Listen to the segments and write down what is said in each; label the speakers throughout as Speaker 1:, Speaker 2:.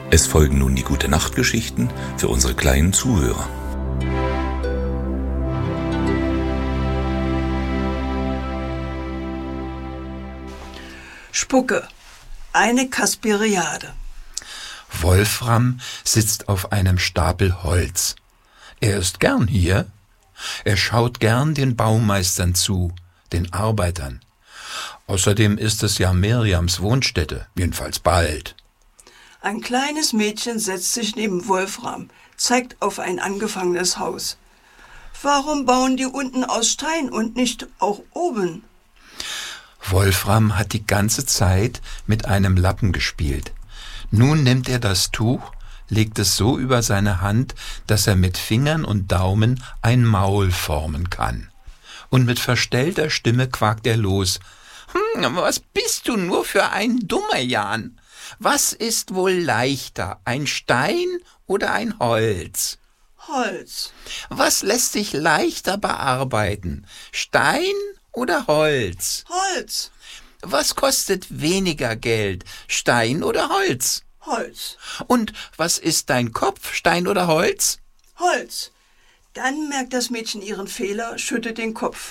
Speaker 1: Es folgen nun die Gute-Nacht-Geschichten für unsere kleinen Zuhörer.
Speaker 2: Spucke, eine Kasperiade.
Speaker 3: Wolfram sitzt auf einem Stapel Holz. Er ist gern hier. Er schaut gern den Baumeistern zu, den Arbeitern. Außerdem ist es ja Mirjams Wohnstätte, jedenfalls bald.
Speaker 2: Ein kleines Mädchen setzt sich neben Wolfram, zeigt auf ein angefangenes Haus. Warum bauen die unten aus Stein und nicht auch oben?
Speaker 3: Wolfram hat die ganze Zeit mit einem Lappen gespielt. Nun nimmt er das Tuch, legt es so über seine Hand, dass er mit Fingern und Daumen ein Maul formen kann. Und mit verstellter Stimme quakt er los. Was bist du nur für ein dummer Jan? Was ist wohl leichter, ein Stein oder ein Holz?
Speaker 2: Holz.
Speaker 3: Was lässt sich leichter bearbeiten, Stein oder Holz?
Speaker 2: Holz.
Speaker 3: Was kostet weniger Geld, Stein oder Holz?
Speaker 2: Holz.
Speaker 3: Und was ist dein Kopf, Stein oder Holz?
Speaker 2: Holz. Dann merkt das Mädchen ihren Fehler, schüttet den Kopf.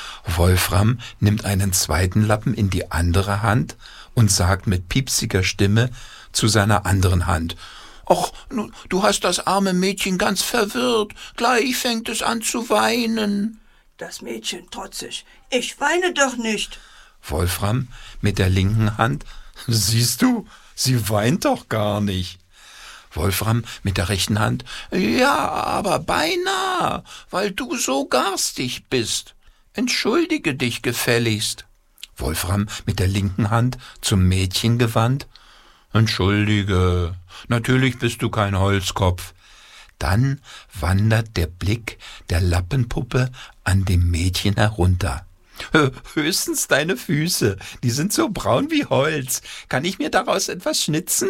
Speaker 3: Wolfram nimmt einen zweiten Lappen in die andere Hand und sagt mit piepsiger Stimme zu seiner anderen Hand: »Och, du hast das arme Mädchen ganz verwirrt. Gleich fängt es an zu weinen.«
Speaker 2: Das Mädchen trotzig. »Ich weine doch nicht.«
Speaker 3: Wolfram mit der linken Hand: »Siehst du, sie weint doch gar nicht.« Wolfram mit der rechten Hand: »Ja, aber beinahe, weil du so garstig bist. Entschuldige dich gefälligst.« Wolfram mit der linken Hand zum Mädchen gewandt: »Entschuldige, natürlich bist du kein Holzkopf.« Dann wandert der Blick der Lappenpuppe an dem Mädchen herunter. »Höchstens deine Füße, die sind so braun wie Holz. Kann ich mir daraus etwas schnitzen?«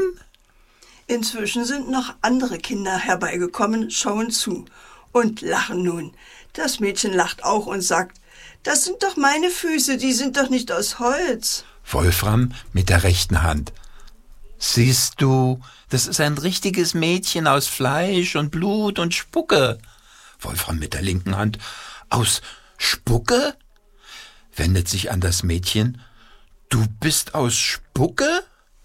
Speaker 2: Inzwischen sind noch andere Kinder herbeigekommen, schauen zu und lachen nun. Das Mädchen lacht auch und sagt: »Das sind doch meine Füße, die sind doch nicht aus Holz.«
Speaker 3: Wolfram mit der rechten Hand: »Siehst du, das ist ein richtiges Mädchen aus Fleisch und Blut und Spucke.« Wolfram mit der linken Hand: »Aus Spucke?« Wendet sich an das Mädchen: »Du bist aus Spucke?«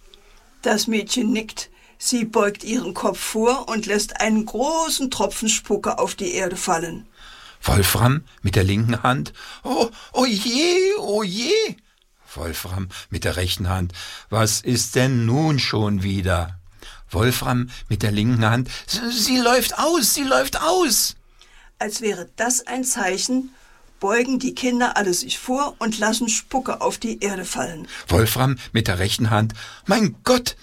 Speaker 2: Das Mädchen nickt. Sie beugt ihren Kopf vor und lässt einen großen Tropfen Spucke auf die Erde fallen.
Speaker 3: Wolfram mit der linken Hand: »Oh je, oh je!« Wolfram mit der rechten Hand: »Was ist denn nun schon wieder?« Wolfram mit der linken Hand: »Sie läuft aus, sie läuft aus!«
Speaker 2: Als wäre das ein Zeichen, beugen die Kinder alle sich vor und lassen Spucke auf die Erde fallen.
Speaker 3: Wolfram mit der rechten Hand: »Mein Gott,